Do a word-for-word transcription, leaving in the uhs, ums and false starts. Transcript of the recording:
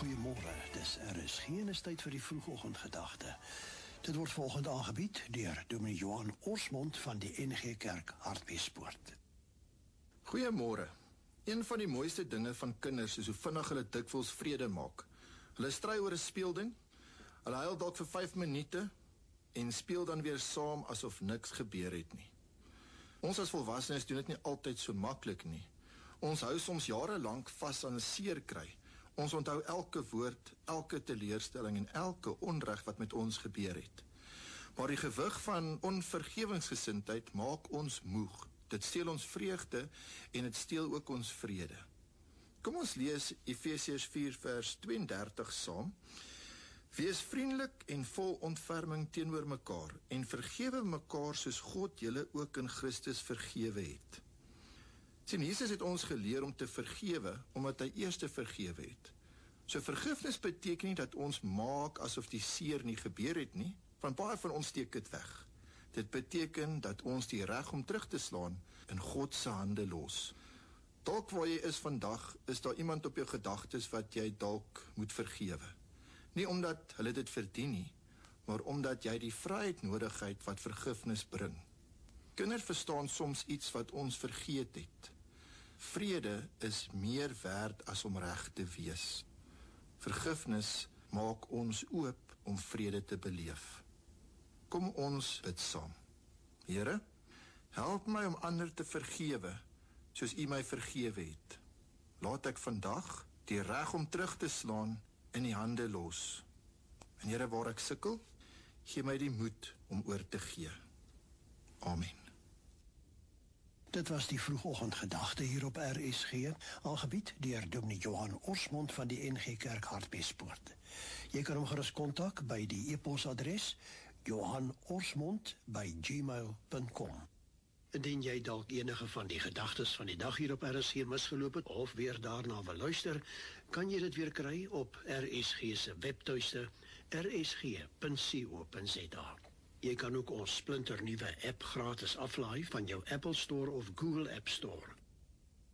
Goeiemôre, dis R S G en is tyd vir die vroegoggendgedagte. Dit word volgende aangebied deur Dominee Johan Orsmond van die N G Kerk Hartbeespoort. Goeiemôre. Een van die mooiste dinge van kinders is hoe vinnig hulle dikwels vrede maak. Hulle stry oor 'n speelding, hulle huil dalk vir vyf minute en speel dan weer saam asof niks gebeur het nie. Ons as volwassenes doen dit nie altyd so maklik nie. Ons hou soms jare lank vas aan 'n seer kry. Ons onthou elke woord, elke teleurstelling en elke onreg wat met ons gebeur het. Maar die gewig van onvergewingsgesindheid maak ons moeg. Dit steel ons vreugde en dit steel ook ons vrede. Kom ons lees Efesiërs vier vers twee en dertig saam. Wees vriendelik en vol ontferming teenoor mekaar en vergewe mekaar soos God julle ook in Christus vergewe het. Sien, Jesus het ons geleer om te vergewe, omdat hy eers te vergewe het. So vergifnis beteken nie dat ons maak asof die seer nie gebeur het nie, want baie van ons steek dit weg. Dit beteken dat ons die reg om terug te slaan in God se hande los. Dalk waar jy is vandag, is daar iemand op jou gedagtes wat jy dalk moet vergewe. Nie omdat hulle dit verdien nie, maar omdat jy die vryheid nodig het wat vergifnis bring. Kinders verstaan soms iets wat ons vergeet het. Vrede is meer werd as om reg te wees. Vergifnis maak ons oop om vrede te beleef. Kom ons bid saam. Here, help my om ander te vergewe, soos U my vergewe het. Laat ek vandag die reg om terug te slaan in die hande los. En Here, waar ek sukkel, gee my die moed om oor te gee. Amen. Dit was die vroegoggendgedagte hier op R S G, aangebied deur Dominee Johan Orsmond van die N G Kerk Hartbeespoort. Jy kan hom gerus kontak by die e-posadres johan orsmond by gmail punt com. Indien jy dalk enige van die gedagtes van die dag hier op R S G misgeloop het, of weer daarna wil luister, kan jy dit weer kry op R S G se webtuiste r s g punt co punt z a. Jy kan ook ons splinternuwe app gratis aflaai van jou Apple Store of Google App Store.